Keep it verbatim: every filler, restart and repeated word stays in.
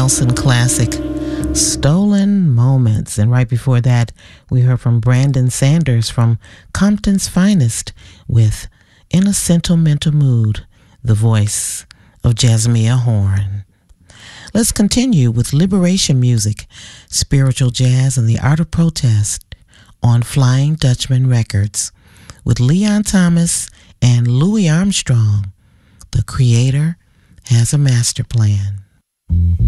Nelson classic, Stolen Moments. And right before that, we heard from Brandon Sanders from Compton's Finest with In a Sentimental Mood, the voice of Jasmia Horn. Let's continue with liberation music, spiritual jazz, and the art of protest on Flying Dutchman Records with Leon Thomas and Louis Armstrong. The Creator has a master plan.